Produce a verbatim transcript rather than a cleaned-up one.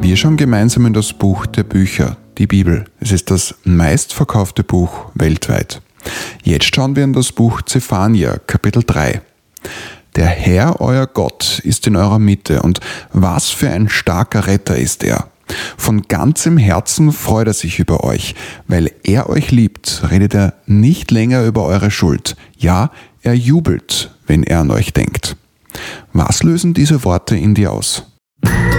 Wir schauen gemeinsam in das Buch der Bücher, die Bibel. Es ist das meistverkaufte Buch weltweit. Jetzt schauen wir in das Buch Zephania, Kapitel drei. Der Herr, euer Gott, ist in eurer Mitte, und was für ein starker Retter ist er. Von ganzem Herzen freut er sich über euch. Weil er euch liebt, redet er nicht länger über eure Schuld. Ja, er jubelt, wenn er an euch denkt. Was lösen diese Worte in dir aus?